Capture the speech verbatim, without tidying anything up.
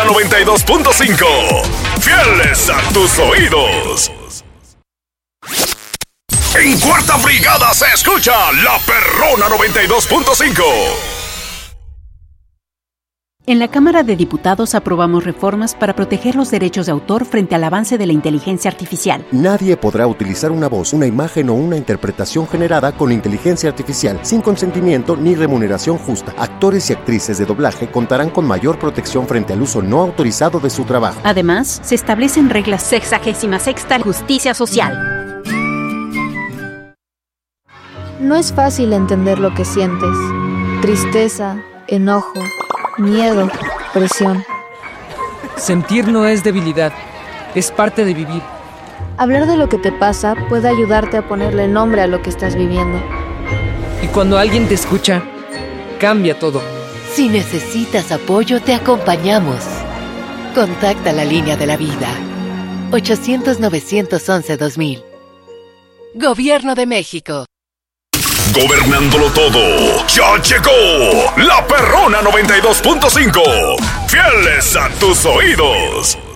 noventa y dos punto cinco. Fieles a tus oídos. En Cuarta Brigada se escucha La Perrona noventa y dos punto cinco. En la Cámara de Diputados aprobamos reformas para proteger los derechos de autor frente al avance de la inteligencia artificial. Nadie podrá utilizar una voz, una imagen o una interpretación generada con inteligencia artificial sin consentimiento ni remuneración justa. Actores y actrices de doblaje contarán con mayor protección frente al uso no autorizado de su trabajo. Además, se establecen reglas sexagésima sexta justicia social. No es fácil entender lo que sientes. Tristeza, enojo, miedo, presión. Sentir no es debilidad, es parte de vivir. Hablar de lo que te pasa puede ayudarte a ponerle nombre a lo que estás viviendo. Y cuando alguien te escucha, cambia todo. Si necesitas apoyo, te acompañamos. Contacta la línea de la vida. ochocientos, novecientos once, dos mil. Gobierno de México. Gobernándolo todo, ya llegó La Perrona noventa y dos punto cinco. Fieles a tus oídos.